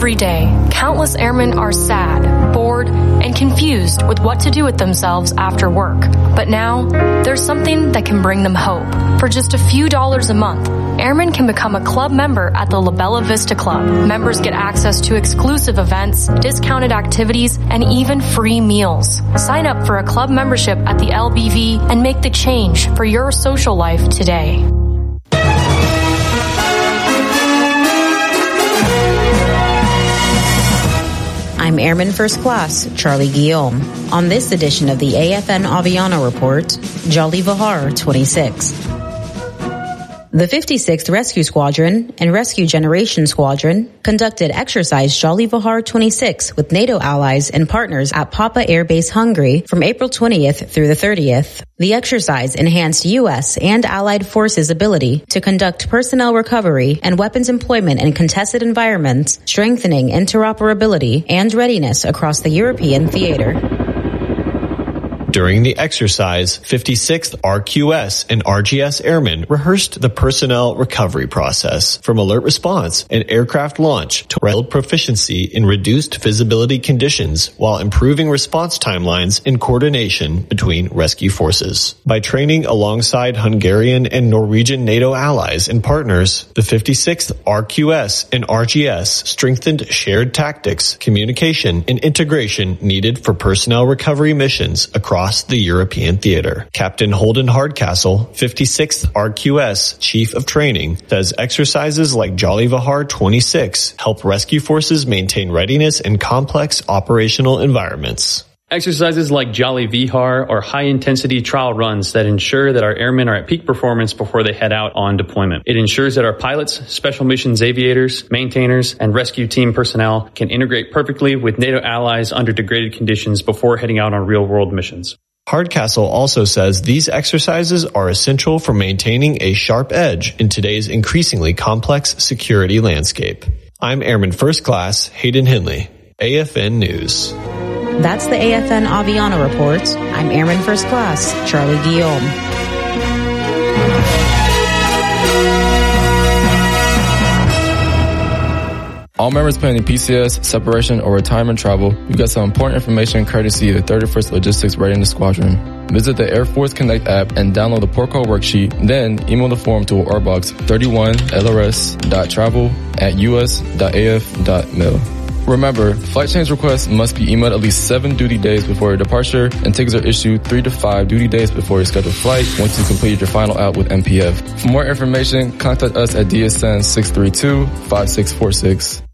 Every day, countless airmen are sad, bored, and confused with what to do with themselves after work. But now, there's something that can bring them hope. For just a few dollars a month, airmen can become a club member at the La Bella Vista Club. Members get access to exclusive events, discounted activities, and even free meals. Sign up for a club membership at the LBV and make the change for your social life today. I'm Airman First Class Charlie Guillaume. On this edition of the AFN Aviano Report, Jolly Vihar 26. The 56th Rescue Squadron and Rescue Generation Squadron conducted exercise Jolly Vihar 26 with NATO allies and partners at Papa Air Base Hungary from April 20th through the 30th. The exercise enhanced U.S. and Allied forces' ability to conduct personnel recovery and weapons employment in contested environments, strengthening interoperability and readiness across the European theater. During the exercise, 56th RQS and RGS airmen rehearsed the personnel recovery process from alert response and aircraft launch to build proficiency in reduced visibility conditions while improving response timelines and coordination between rescue forces. By training alongside Hungarian and Norwegian NATO allies and partners, the 56th RQS and RGS strengthened shared tactics, communication, and integration needed for personnel recovery missions across the European theater. Captain Holden Hardcastle, 56th RQS Chief of Training, says exercises like Jolly Vihar 26 help rescue forces maintain readiness in complex operational environments. Exercises like Jolly Vihar are high-intensity trial runs that ensure that our airmen are at peak performance before they head out on deployment. It ensures that our pilots, special missions aviators, maintainers, and rescue team personnel can integrate perfectly with NATO allies under degraded conditions before heading out on real-world missions. Hardcastle also says these exercises are essential for maintaining a sharp edge in today's increasingly complex security landscape. I'm Airman First Class Hayden Henley, AFN News. That's the AFN Aviano Report. I'm Airman First Class Charlie Guillaume. All members planning PCS, separation, or retirement travel, you got some important information courtesy of the 31st Logistics Readiness Squadron. Visit the Air Force Connect app and download the Porco worksheet, then email the form to OurBox 31lrs.travel@us.af.mil. Remember, flight change requests must be emailed at least 7 duty days before your departure, and tickets are issued 3 to 5 duty days before your scheduled flight once you completed your final out with MPF. For more information, contact us at DSN 632-5646.